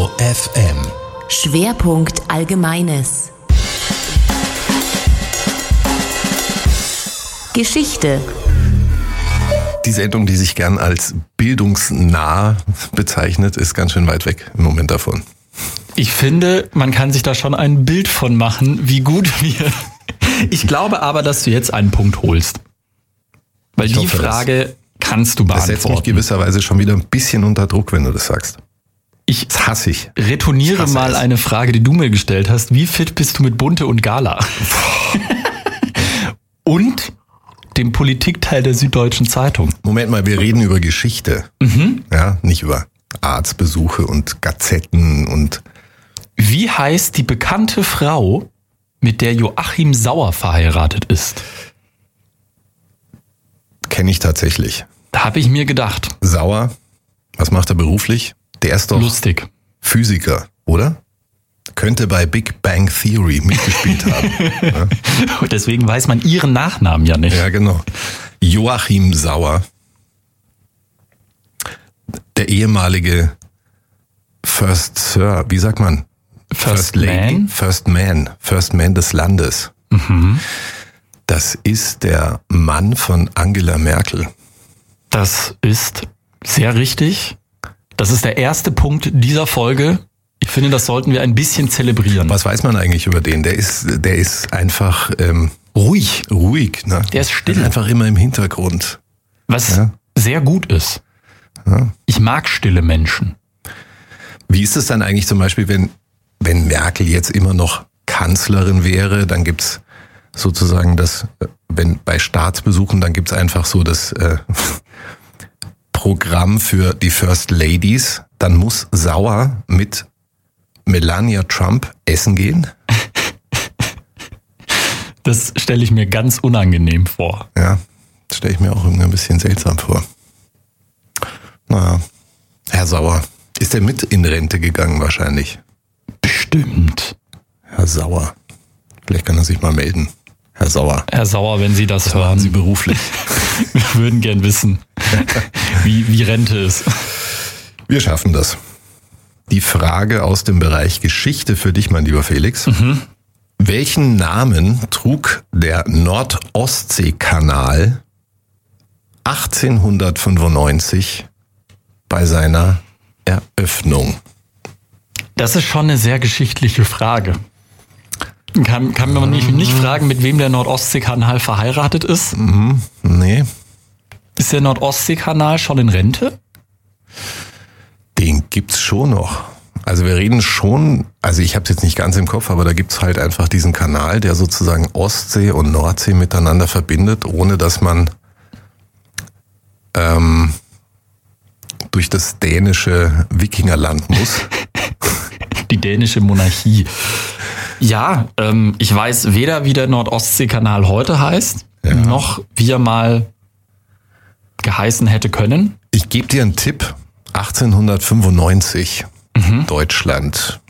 Detektor FM. Schwerpunkt Allgemeines. Geschichte. Die Sendung, die sich gern als bildungsnah bezeichnet, ist ganz schön weit weg im Moment davon. Ich finde, man kann sich da schon ein Bild von machen, wie gut wir... Ich glaube aber, dass du jetzt einen Punkt holst. Weil die Frage kannst du beantworten. Das setzt mich gewisserweise schon wieder ein bisschen unter Druck, wenn du das sagst. Das hasse ich. Retourniere mal eine Frage, die du mir gestellt hast. Wie fit bist du mit Bunte und Gala? Und dem Politikteil der Süddeutschen Zeitung. Moment mal, wir reden über Geschichte. Ja, nicht über Arztbesuche und Gazetten und... Wie heißt die bekannte Frau, mit der Joachim Sauer verheiratet ist? Kenne ich tatsächlich. Da habe ich mir gedacht. Sauer, was macht er beruflich? Der ist doch lustig. Physiker, oder? Könnte bei Big Bang Theory mitgespielt haben. Ja? Und deswegen weiß man ihren Nachnamen ja nicht. Ja, genau. Joachim Sauer, der ehemalige First Sir, wie sagt man? First Lady? Man? First Man des Landes. Das ist der Mann von Angela Merkel. Das ist sehr richtig. Das ist der erste Punkt dieser Folge. Ich finde, das sollten wir ein bisschen zelebrieren. Was weiß man eigentlich über den? Der ist einfach ruhig, ne? Der ist still. Der ist einfach immer im Hintergrund. Was sehr gut ist. Ja. Ich mag stille Menschen. Wie ist es dann eigentlich zum Beispiel, wenn Merkel jetzt immer noch Kanzlerin wäre, dann gibt's sozusagen das, wenn bei Staatsbesuchen, dann gibt's einfach so das Programm für die First Ladies, dann muss Sauer mit Melania Trump essen gehen? Das stelle ich mir ganz unangenehm vor. Ja, das stelle ich mir auch irgendwie ein bisschen seltsam vor. Naja, Herr Sauer, ist er mit in Rente gegangen wahrscheinlich? Bestimmt. Herr Sauer, vielleicht kann er sich mal melden. Herr Sauer. Herr Sauer, wenn Sie das hören. Sie beruflich. Wir würden gern wissen, wie Rente ist. Wir schaffen das. Die Frage aus dem Bereich Geschichte für dich, mein lieber Felix. Welchen Namen trug der Nord-Ostsee-Kanal 1895 bei seiner Eröffnung? Das ist schon eine sehr geschichtliche Frage. Kann man nicht fragen, mit wem der Nord-Ostsee-Kanal verheiratet ist? Nee. Ist der Nord-Ostsee-Kanal schon in Rente? Den gibt's schon noch. Also wir reden schon, also ich habe es jetzt nicht ganz im Kopf, aber da gibt's halt einfach diesen Kanal, der sozusagen Ostsee und Nordsee miteinander verbindet, ohne dass man durch das dänische Wikingerland muss. Die dänische Monarchie. Ja, ich weiß weder, wie der Nord-Ostsee-Kanal heute heißt, noch wie er mal geheißen hätte können. Ich gebe dir einen Tipp. 1895, Deutschland.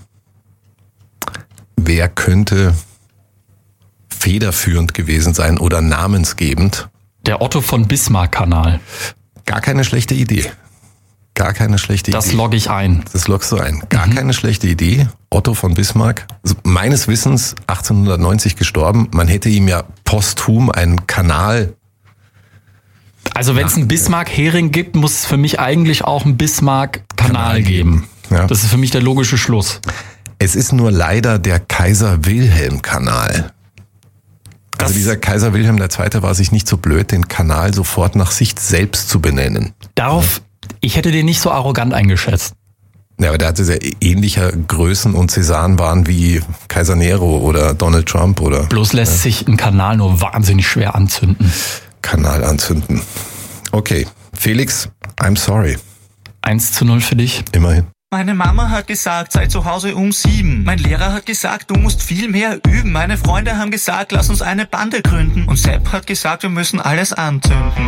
Wer könnte federführend gewesen sein oder namensgebend? Der Otto von Bismarck-Kanal. Gar keine schlechte Idee. Gar keine schlechte Idee. Das logge ich ein. Das loggst du ein. Gar keine schlechte Idee. Otto von Bismarck, also meines Wissens 1890 gestorben. Man hätte ihm ja posthum einen Kanal. Also wenn es einen Bismarck-Hering gibt, muss es für mich eigentlich auch einen Bismarck-Kanal geben. Ja. Das ist für mich der logische Schluss. Es ist nur leider der Kaiser-Wilhelm-Kanal. Also dieser Kaiser Wilhelm II. War sich nicht so blöd, den Kanal sofort nach sich selbst zu benennen. Ich hätte den nicht so arrogant eingeschätzt. Ja, aber der hatte sehr ähnlicher Größen und Cäsaren waren wie Kaiser Nero oder Donald Trump oder. Bloß lässt sich ein Kanal nur wahnsinnig schwer anzünden. Kanal anzünden. Okay, Felix, I'm sorry. 1:0 für dich. Immerhin. Meine Mama hat gesagt, sei zu Hause um 7. Mein Lehrer hat gesagt, du musst viel mehr üben. Meine Freunde haben gesagt, lass uns eine Bande gründen. Und Sepp hat gesagt, wir müssen alles anzünden.